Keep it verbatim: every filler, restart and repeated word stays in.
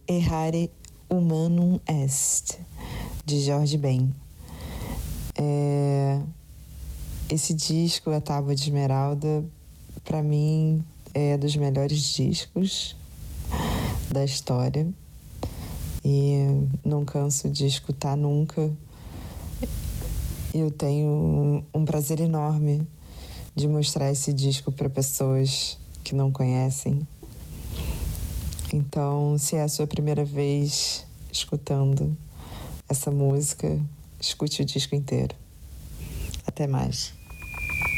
Errare Humanum Est, de Jorge Ben. É... Esse disco, A Tábua de Esmeralda, para mim é dos melhores discos da história e não canso de escutar nunca. Eu tenho um prazer enorme de mostrar esse disco para pessoas que não conhecem. Então, se é a sua primeira vez escutando essa música, escute o disco inteiro. Até mais.